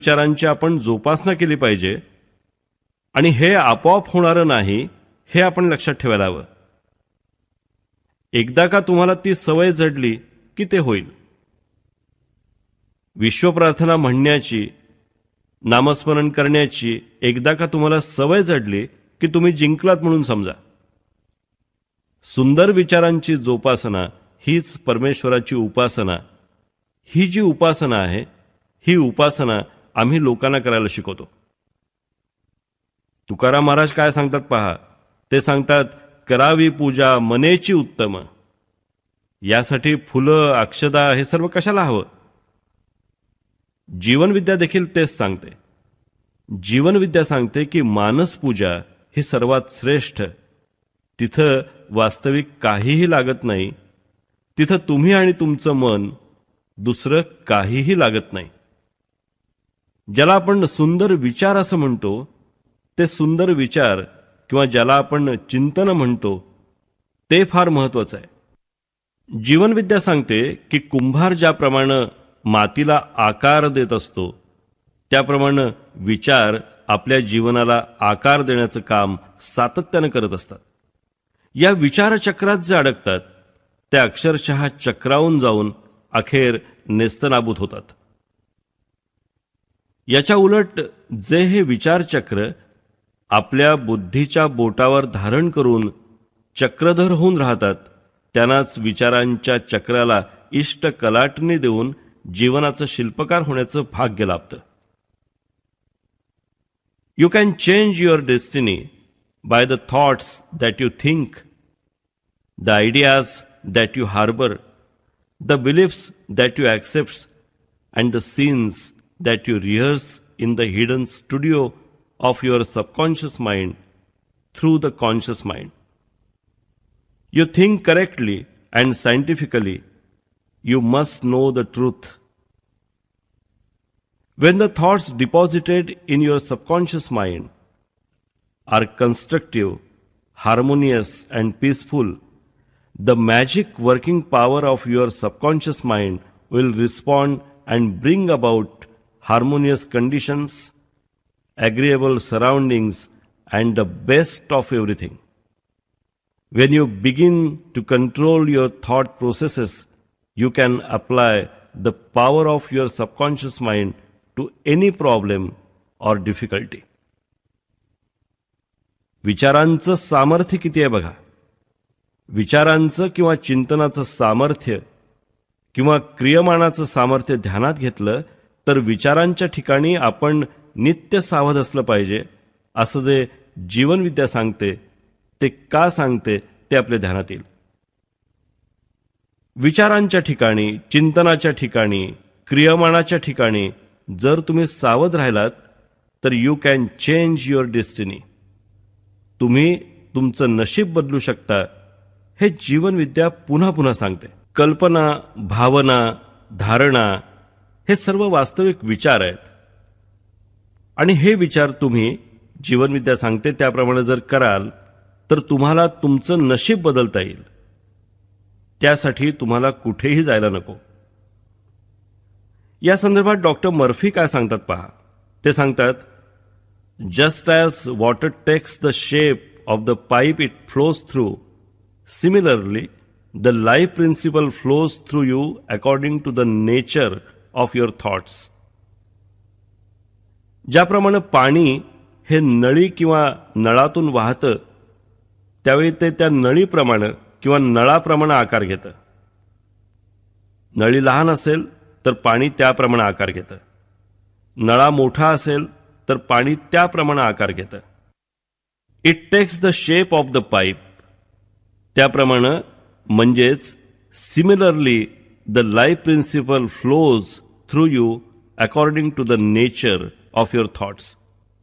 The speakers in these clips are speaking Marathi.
विचारांची आपण जोपासना केली पाहिजे आणि हे आपोआप होणारं नाही हे आपण लक्षात ठेवायला हवं. एकदा का तुम्हाला ती सवय जडली की ते होईल. विश्वप्रार्थना म्हणण्याची, नामस्मरण करण्याची एकदा का तुम्हाला सवय जडली की तुम्ही जिंकलात म्हणून समजा. सुंदर विचारांची जोपासना हीच परमेश्वराची उपासना. ही जी उपासना आहे ही उपासना आम्ही लोकांना करायला शिकवतो. तुकाराम महाराज काय सांगतात पहा. ते सांगतात, करावी पूजा मनेची उत्तम. यासाठी फुलं, अक्षदा हे सर्व कशाला हवं. जीवनविद्या देखील तेच सांगते. जीवनविद्या सांगते की मानस पूजा ही सर्वात श्रेष्ठ. तिथं वास्तविक काहीही लागत नाही. तिथं तुम्ही आणि तुमचं मन, दुसरं काहीही लागत नाही. ज्याला आपण सुंदर विचार असं म्हणतो, ते सुंदर विचार किंवा ज्याला आपण चिंतन म्हणतो ते फार महत्वाचं आहे. जीवनविद्या सांगते की कुंभार ज्याप्रमाणे मातीला आकार देत असतो त्याप्रमाणे विचार आपल्या जीवनाला आकार देण्याचं काम सातत्यानं करत असतात. या विचारचक्रात जे अडकतात ते अक्षरशः चक्रावून जाऊन अखेर नेस्तनाबूत होतात. याच्या उलट जे हे विचारचक्र आपल्या बुद्धीच्या बोटावर धारण करून चक्रधर होऊन राहतात त्यांनाच विचारांच्या चक्राला इष्ट कलाटणी देऊन जीवनाचं शिल्पकार होण्याचं भाग्य लाभतं. You can change your destiny by the thoughts that you think, the ideas that you harbor, the beliefs that you accept, and the scenes that you rehearse in the hidden studio of your subconscious mind through the conscious mind. You think correctly and scientifically. You must know the truth. When the thoughts deposited in your subconscious mind are constructive, harmonious and peaceful, the magic working power of your subconscious mind will respond and bring about harmonious conditions, agreeable surroundings and the best of everything. When you begin to control your thought processes, you can apply the power of your subconscious mind to any problem or difficulty. विचारांचं सामर्थ्य किती आहे बघा. विचारांचं किंवा चिंतनाचं सामर्थ्य किंवा क्रियमाणाचं सामर्थ्य ध्यानात घेतलं तर विचारांच्या ठिकाणी आपण नित्य सावध असलं पाहिजे असं जे जीवनविद्या सांगते ते का सांगते ते आपल्या ध्यानात येईल. विचारांच्या ठिकाणी, चिंतनाच्या ठिकाणी, क्रियमाणाच्या ठिकाणी जर तुम्ही सावध राहिलात तर you can change your destiny. तुम्ही तुमचं नशीब बदलू शकता. हे जीवनविद्या पुन्हा पुन्हा सांगते. कल्पना, भावना, धारणा हे सर्व वास्तविक विचार आहेत आणि हे विचार तुम्ही जीवनविद्या सांगते त्याप्रमाणे जर कराल तर तुम्हाला तुमचं नशीब बदलता येईल. त्यासाठी तुम्हाला कुठेही जायला नको. या संदर्भात डॉक्टर मर्फी काय सांगतात पहा. ते सांगतात, just as water takes the shape of the pipe it flows through, similarly, the life principle flows through you according to the nature of your thoughts. ज्याप्रमाणे पाणी हे नळी किंवा नळातून वाहतं त्यावेळी ते त्या नळीप्रमाणे किंवा नळाप्रमाणे आकार घेतं. नळी लहान असेल तर पाणी त्याप्रमाणे आकार घेतं. नळा मोठा असेल तर पाणी त्याप्रमाणे आकार घेतं. It text the shape of the pipe. त्याप्रमाणे म्हणजेच similarly the life principal flows through you according to the nature of your thoughts.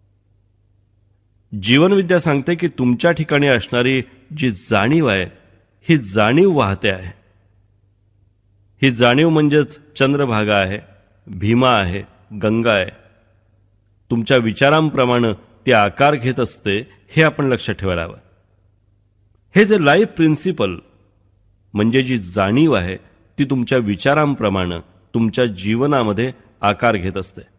Jeevanvidya सांगते की तुमच्या ठिकाणी असणारी जी जाणीव आहे ही जाणीव वाहते आहे. ही जाणीव म्हणजेच चंद्रभागा आहे, भीमा आहे, गंगा आहे. तुमच्या विचारांप्रमाणे ती आकार घेत असते हे आपण लक्षात ठेवायला हवं. हे जे लाईफ प्रिन्सिपल म्हणजे जी जाणीव आहे ती तुमच्या विचारांप्रमाणे तुमच्या जीवनामध्ये आकार घेत असते.